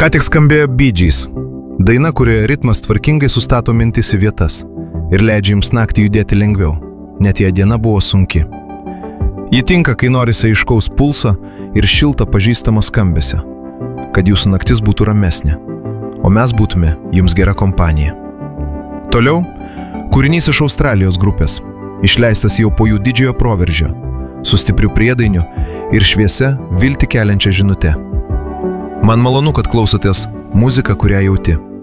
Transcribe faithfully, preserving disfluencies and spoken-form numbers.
Ką tik skambėjo Bee Gees. Daina, kurioje ritmas tvarkingai sustato mintis į vietas ir leidžia jums naktį judėti lengviau, net jei diena buvo sunki. Ji tinka, kai norisi aiškaus pulso ir šiltą pažįstamą skambesio, kad jūsų naktis būtų ramesnė, o mes būtume jums gera kompanija. Toliau, kūrinys iš Australijos grupės, išleistas jau po jų didžiojo proveržio, su stipriu priedainiu ir šviesia, viltį keliančia žinute. Man malonu, kad klausotės muziką, kurią jauti.